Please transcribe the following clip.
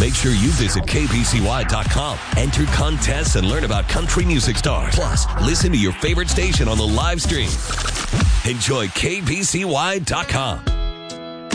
Make sure you visit kbcy.com. Enter contests and learn about country music stars. Plus, listen to your favorite station on the live stream. Enjoy kbcy.com.